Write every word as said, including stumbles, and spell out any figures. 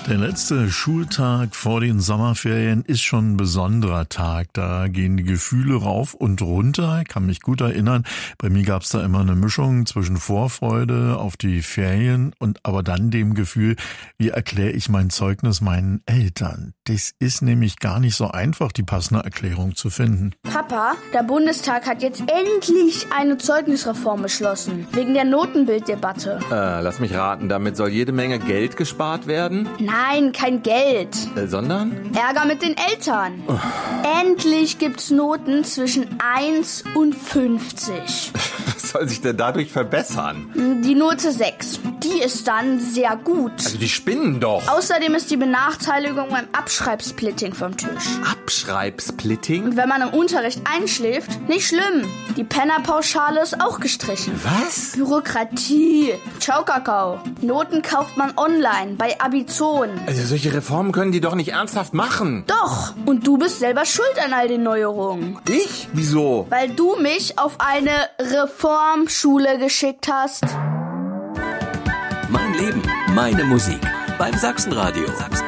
Der letzte Schultag vor den Sommerferien ist schon ein besonderer Tag. Da gehen die Gefühle rauf und runter. Ich kann mich gut erinnern, bei mir gab es da immer eine Mischung zwischen Vorfreude auf die Ferien und aber dann dem Gefühl, wie erkläre ich mein Zeugnis meinen Eltern? Das ist nämlich gar nicht so einfach, die passende Erklärung zu finden. Papa, der Bundestag hat jetzt endlich eine Zeugnisreform beschlossen, wegen der Notenbilddebatte. Äh, lass mich raten, damit soll jede Menge Geld gespart werden? Nein, kein Geld. Äh, sondern? Ärger mit den Eltern. Oh. Endlich gibt's Noten zwischen eins und fünfzig. Was soll sich denn dadurch verbessern? Die Note sechs. Die ist dann sehr gut. Also die spinnen doch. Außerdem ist die Benachteiligung beim Abschreibsplitting vom Tisch. Abschreibsplitting? Und wenn man im Unterricht einschläft, nicht schlimm. Die Pennerpauschale ist auch gestrichen. Was? Bürokratie. Ciao, Kakao. Noten kauft man online bei Abizon. Also solche Reformen können die doch nicht ernsthaft machen. Doch. Und du bist selber schuld an all den Neuerungen. Ich? Wieso? Weil du mich auf eine Reformschule geschickt hast. Mein Leben, meine Musik. Beim Sachsenradio. Sachsen.